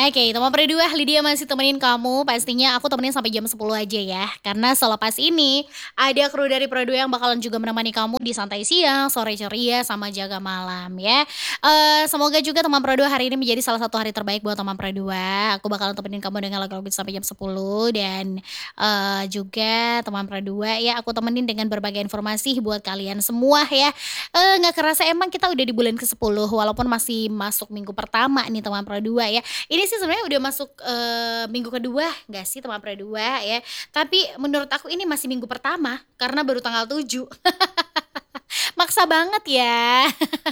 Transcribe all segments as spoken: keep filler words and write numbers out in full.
Oke, teman berdua, Lydia masih temenin kamu, pastinya aku temenin sampai jam sepuluh aja ya. Karena selepas ini, ada kru dari Pro dua yang bakalan juga menemani kamu di santai siang, sore ceria, sama jaga malam ya. Eee, semoga juga teman Pro dua hari ini menjadi salah satu hari terbaik buat teman Pro dua. Aku bakalan temenin kamu dengan lagu-lagu sampai jam sepuluh dan, eee, juga teman Pro dua ya, aku temenin dengan berbagai informasi buat kalian semua ya. Eee, nggak kerasa emang kita udah di bulan kesepuluh walaupun masih masuk minggu pertama nih teman Pro dua ya. Ini sih sebenarnya udah masuk, eee, minggu kedua nggak sih teman Pro dua ya, tapi menurut aku ini masih minggu pertama karena baru tanggal tujuh. Maksa banget ya.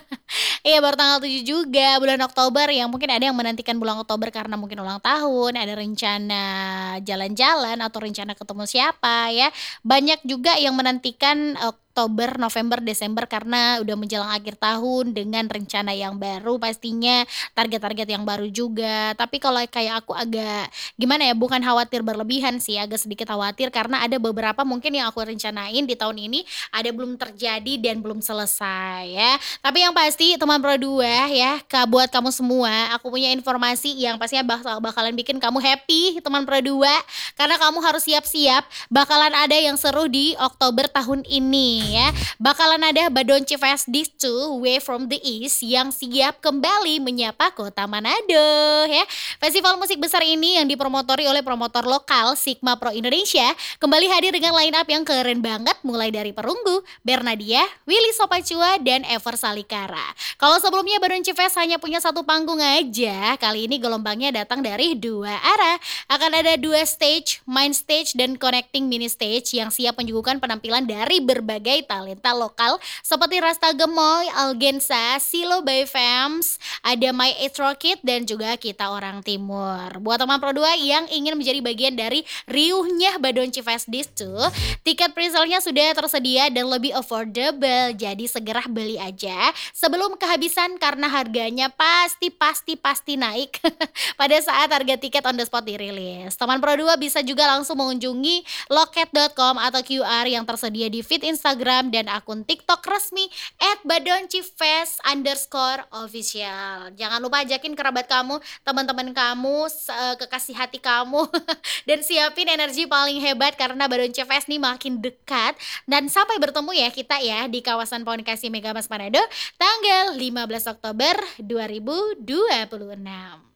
Iya baru tanggal tujuh juga, bulan Oktober yang mungkin ada yang menantikan bulan Oktober karena mungkin ulang tahun, ada rencana jalan-jalan atau rencana ketemu siapa ya. Banyak juga yang menantikan Oktober, November, Desember karena udah menjelang akhir tahun dengan rencana yang baru pastinya, target-target yang baru juga. Tapi kalau kayak aku agak gimana ya, bukan khawatir berlebihan sih, agak sedikit khawatir karena ada beberapa mungkin yang aku rencanain di tahun ini, ada belum terjadi dan belum selesai ya. Tapi yang pasti teman Pro dua ya, ka buat kamu semua, aku punya informasi yang pastinya bakal bakalan bikin kamu happy teman Pro dua, karena kamu harus siap-siap bakalan ada yang seru di Oktober tahun ini ya. Bakalan ada Badonci Fest Dis two Way from the East yang siap kembali menyapa kota Manado ya. Festival musik besar ini yang dipromotori oleh promotor lokal Sigma Pro Indonesia kembali hadir dengan line up yang keren banget mulai dari Perunggu, Bernadia, Willy Sopacua, dan Ever Salikara. Kalau sebelumnya Badonci Fest hanya punya satu panggung aja, kali ini gelombangnya datang dari dua arah. Akan ada dua stage, main stage dan connecting mini stage yang siap menyuguhkan penampilan dari berbagai talenta lokal seperti Rasta Gemoy, Algensa, Silo by Fems, ada My Age Rocket dan juga Kita Orang Timur. Buat teman Pro dua yang ingin menjadi bagian dari riuhnya Badonci Fest Dis two, tiket pre-sale-nya sudah tersedia dan lebih affordable, jadi segera beli aja sebelum kehabisan karena harganya pasti pasti pasti naik pada saat harga tiket on the spot dirilis. Teman Pro dua bisa juga langsung mengunjungi loket dot com atau Q R yang tersedia di feed Instagram dan akun TikTok resmi at badoncifest underscore official. Jangan lupa ajakin kerabat kamu, teman-teman kamu, se- eh, kekasih hati kamu dan siapin energi paling hebat karena Badonci Fest nih makin dekat. Dan sampai bertemu ya kita ya di kawasan Komunikasi Megamas Manado tanggal lima belas Oktober dua ribu dua puluh enam.